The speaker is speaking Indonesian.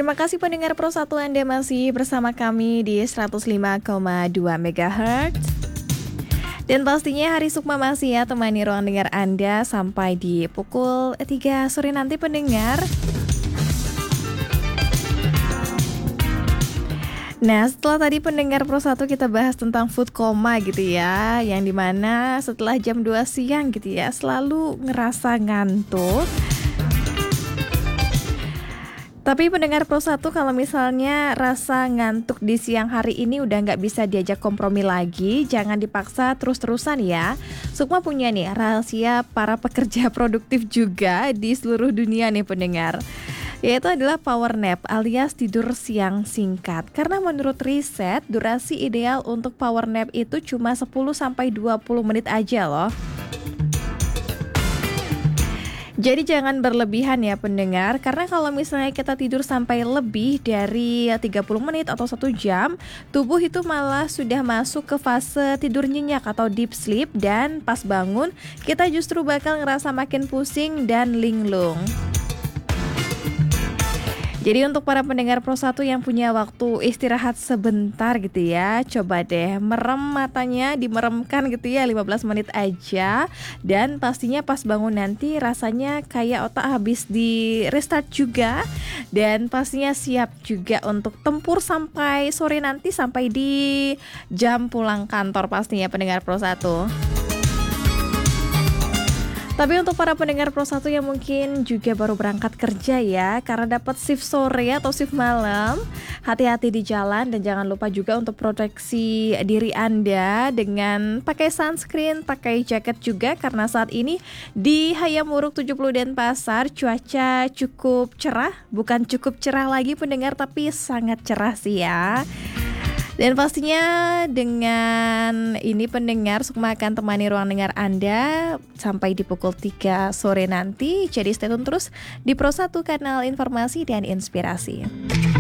Terima kasih pendengar Pro 1 Anda masih bersama kami di 105,2 MHz. Dan pastinya hari Sukma masih ya temani ruang dengar Anda sampai di pukul 3 sore nanti pendengar. Nah, setelah tadi pendengar Pro 1 kita bahas tentang food coma gitu ya, yang dimana setelah jam 2 siang gitu ya selalu ngerasa ngantuk. Tapi pendengar Pro 1 kalau misalnya rasa ngantuk di siang hari ini udah nggak bisa diajak kompromi lagi, jangan dipaksa terus-terusan ya. Sukma punya nih rahasia para pekerja produktif juga di seluruh dunia nih pendengar. Yaitu adalah power nap alias tidur siang singkat. Karena menurut riset, durasi ideal untuk power nap itu cuma 10-20 menit aja loh. Jadi jangan berlebihan ya pendengar, karena kalau misalnya kita tidur sampai lebih dari 30 menit atau 1 jam, tubuh itu malah sudah masuk ke fase tidur nyenyak atau deep sleep, dan pas bangun kita justru bakal ngerasa makin pusing dan linglung. Jadi untuk para pendengar Pro 1 yang punya waktu istirahat sebentar gitu ya, coba deh merem matanya, dimeremkan gitu ya 15 menit aja. Dan pastinya pas bangun nanti rasanya kayak otak habis di restart juga. Dan pastinya siap juga untuk tempur sampai sore nanti, sampai di jam pulang kantor pastinya pendengar Pro 1. Tapi untuk para pendengar Pro 1 yang mungkin juga baru berangkat kerja ya, karena dapat shift sore atau shift malam, hati-hati di jalan dan jangan lupa juga untuk proteksi diri Anda dengan pakai sunscreen, pakai jaket juga, karena saat ini di Hayamuruk 70 Denpasar cuaca cukup cerah, bukan cukup cerah lagi pendengar tapi sangat cerah sih ya. Dan pastinya dengan ini pendengar Sukma akan temani ruang dengar Anda sampai di pukul 3 sore nanti. Jadi stay tune terus di Pro 1 kanal informasi dan inspirasi.